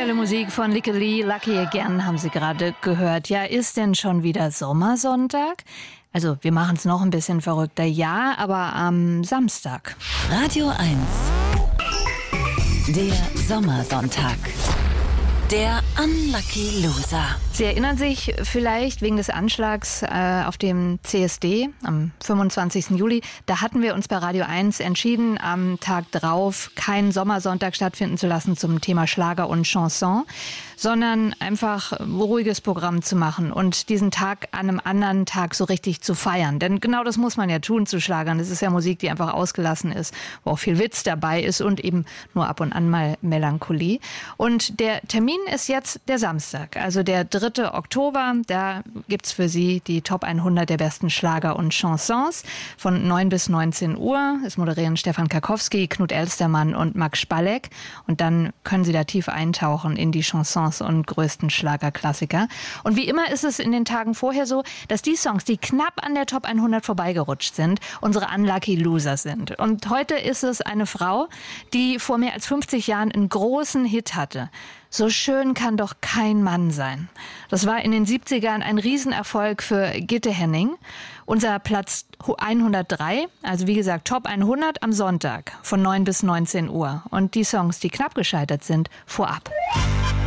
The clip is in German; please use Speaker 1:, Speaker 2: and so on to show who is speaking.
Speaker 1: Tolle Musik von Lykke Li, Lucky Again haben Sie gerade gehört. Ja, ist denn schon wieder Sommersonntag? Also wir machen es noch ein bisschen verrückter, ja, aber am Samstag.
Speaker 2: Radio 1, der Sommersonntag. Der Unlucky Loser.
Speaker 1: Sie erinnern sich vielleicht wegen des Anschlags auf dem CSD am 25. Juli. Da hatten wir uns bei Radio 1 entschieden, am Tag drauf keinen Sommersonntag stattfinden zu lassen zum Thema Schlager und Chanson, sondern einfach ein ruhiges Programm zu machen und diesen Tag an einem anderen Tag so richtig zu feiern. Denn genau das muss man ja tun zu Schlagern. Das ist ja Musik, die einfach ausgelassen ist, wo auch viel Witz dabei ist und eben nur ab und an mal Melancholie. Und der Termin ist jetzt der Samstag, also der 3. Oktober. Da gibt's für Sie die Top 100 der besten Schlager und Chansons von 9 bis 19 Uhr. Es moderieren Stefan Karkowski, Knut Elstermann und Max Spalleck. Und dann können Sie da tief eintauchen in die Chansons und größten Schlagerklassiker. Und wie immer ist es in den Tagen vorher so, dass die Songs, die knapp an der Top 100 vorbeigerutscht sind, unsere Unlucky Loser sind. Und heute ist es eine Frau, die vor mehr als 50 Jahren einen großen Hit hatte. So schön kann doch kein Mann sein. Das war in den 70ern ein Riesenerfolg für Gitte Henning. Unser Platz 103, also wie gesagt Top 100 am Sonntag von 9 bis 19 Uhr. Und die Songs, die knapp gescheitert sind, vorab.